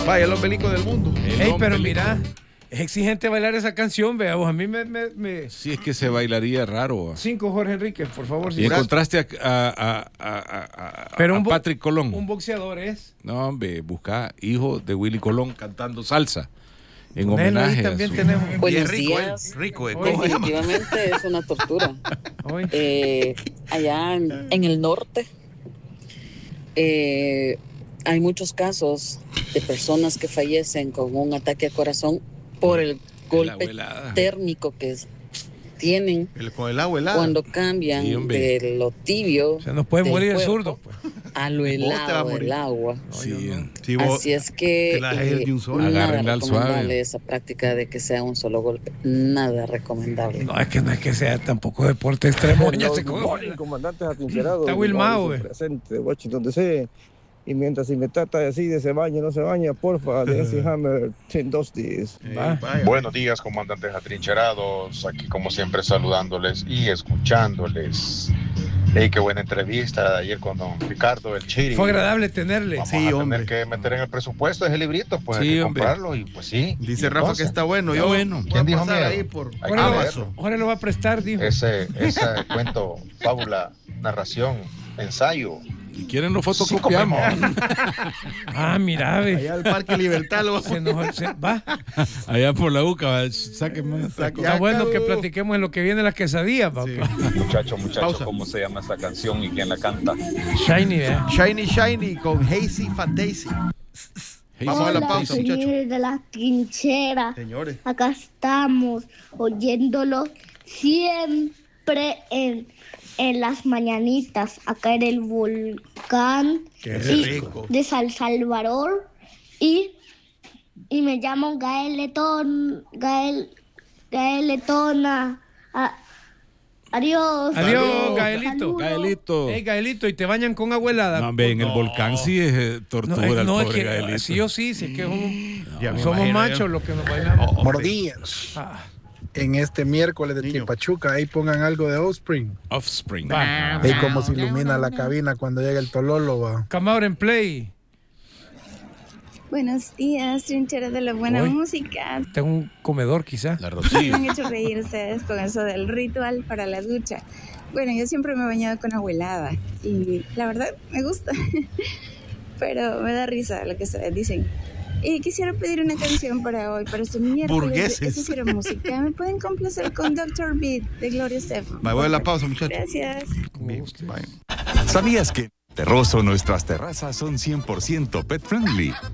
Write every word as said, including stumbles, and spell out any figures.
Vaya, el ombelico del mundo. Ey, pero mira, es exigente bailar esa canción, vea vos. A mí me... me, me... Sí, es que se bailaría raro. Cinco, Jorge Enrique, por favor. Y encontraste a, a, a, a, a, pero a un Patrick Colón. Un boxeador es. No, hombre, busca hijo de Willy Colón cantando salsa. En Ponelo, homenaje también a su... tenemos. Buenos rico, días. Eh. Rico, eh. ¿Cómo Definitivamente es una tortura. Eh, allá en, en el norte eh, hay muchos casos de personas que fallecen con un ataque al corazón por el golpe térmico que es, tienen el, con el agua helada. Cuando cambian sí, de lo tibio. Se nos puede morir el zurdo, pues. A lo helado del agua. Sí, sí, vos, Así es que, que eh, de un solo. nada recomendable esa práctica de que sea un solo golpe. Nada recomendable. No, es que no es que sea tampoco deporte extremo. Ya se come. Comandantes atrincherados. Está Wilmao, güey. Presente de Washington D C. Y mientras si me trata así de se baña no se baña, porfa, de ese Hammer, ten dos días. Buenos días, comandantes atrincherados. Aquí, como siempre, saludándoles y escuchándoles. Hey, qué buena entrevista ayer con don Ricardo, el Chiri. Fue agradable tenerle. Vamos sí, a hombre. tener que meter en el presupuesto ese librito, pues sí, hay que hombre. comprarlo y pues sí. Dice Rafa entonces, que está bueno. Está yo bueno. ¿Quién dijo miedo? Ahí por ahora lo va a prestar, dijo. Ese, ese cuento, fábula, narración, ensayo. Si quieren lo fotocopiamos. Ah, mira, ve. Allá al Parque Libertad lo se nos, se, va. Allá por la UCA, sáquenme. Está bueno que platiquemos en lo que viene la quesadilla, papá. Sí. Muchacho, muchacho, ¿cómo se llama esta canción y quién la canta? Shiny, ¿eh? Shiny, Shiny con Hazy Fantasy. Vamos a la pausa, muchachos. Señores de la trinchera. Señores. Acá estamos oyéndolo siempre en, en las mañanitas. Acá en el volcán Qué rico. de San Salvador. Y, y me llamo Gael Letón, Gael, Gael Letona. A, adiós. Adiós, Gaelito. Saludos. Gaelito. Hey, Gaelito, y te bañan con agua helada. No, hombre, en el no. volcán sí es eh, tortura no, el no, pobre es que, Gaelito. Sí o sí, sí es que es un, Ya somos machos yo. los que nos bailamos. Oh, Buenos días. Ah. En este miércoles de Niño. Pachuca, ahí pongan algo de Offspring. Offspring. Va. Ahí como se ilumina la cabina cuando llega el Tololo, va. Come out and play. Buenos días, trinchera de la buena Hoy. música. Tengo un comedor, quizá. La Me Rocío. han hecho reír ustedes con eso del ritual para la ducha. Bueno, yo siempre me he bañado con agua helada y la verdad me gusta, pero me da risa lo que ustedes dicen. Y quisiera pedir una canción para hoy, para este miércoles. Burgueses. Eso sí era música. ¿Me pueden complacer con doctor Beat de Gloria Estefan? Me voy a la pausa, muchachos. Gracias. Bien, bye. ¿Sabías que Terroso, nuestras terrazas son cien por ciento pet friendly?